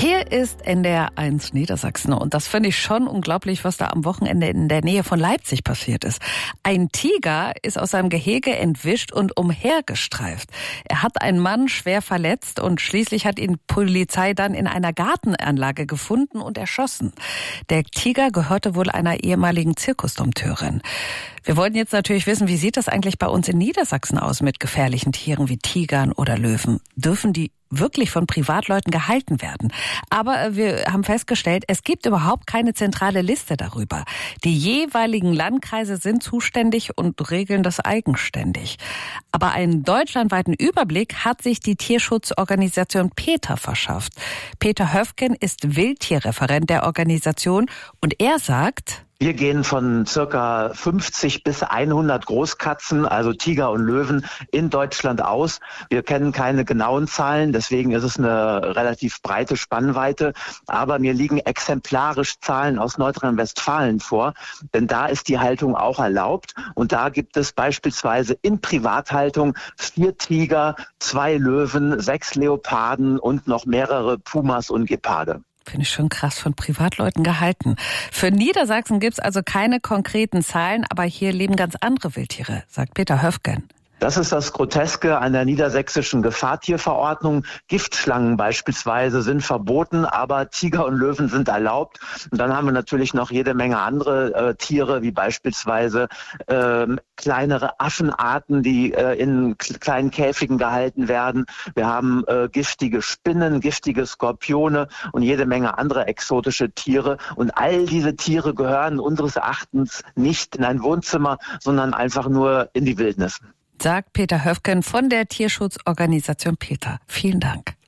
Hier ist NDR1 Niedersachsen und das finde ich schon unglaublich, was da am Wochenende in der Nähe von Leipzig passiert ist. Ein Tiger ist aus seinem Gehege entwischt und umhergestreift. Er hat einen Mann schwer verletzt und schließlich hat ihn Polizei dann in einer Gartenanlage gefunden und erschossen. Der Tiger gehörte wohl einer ehemaligen Zirkusdompteurin. Wir wollten jetzt natürlich wissen, wie sieht das eigentlich bei uns in Niedersachsen aus mit gefährlichen Tieren wie Tigern oder Löwen? Dürfen die wirklich von Privatleuten gehalten werden? Aber wir haben festgestellt, es gibt überhaupt keine zentrale Liste darüber. Die jeweiligen Landkreise sind zuständig und regeln das eigenständig. Aber einen deutschlandweiten Überblick hat sich die Tierschutzorganisation PETA verschafft. Peter Höfgen ist Wildtierreferent der Organisation und er sagt: Wir gehen von circa 50 bis 100 Großkatzen, also Tiger und Löwen, in Deutschland aus. Wir kennen keine genauen Zahlen, deswegen ist es eine relativ breite Spannweite. Aber mir liegen exemplarisch Zahlen aus Nordrhein-Westfalen vor, denn da ist die Haltung auch erlaubt. Und da gibt es beispielsweise in Privathaltung 4 Tiger, 2 Löwen, 6 Leoparden und noch mehrere Pumas und Geparde. Finde ich schon krass, von Privatleuten gehalten. Für Niedersachsen gibt's also keine konkreten Zahlen, aber hier leben ganz andere Wildtiere, sagt Peter Höfgen. Das ist das Groteske an der niedersächsischen Gefahrtierverordnung. Giftschlangen beispielsweise sind verboten, aber Tiger und Löwen sind erlaubt. Und dann haben wir natürlich noch jede Menge andere Tiere, wie beispielsweise kleinere Affenarten, die in kleinen Käfigen gehalten werden. Wir haben giftige Spinnen, giftige Skorpione und jede Menge andere exotische Tiere. Und all diese Tiere gehören unseres Erachtens nicht in ein Wohnzimmer, sondern einfach nur in die Wildnis. Sagt Peter Höfgen von der Tierschutzorganisation PETA. Vielen Dank.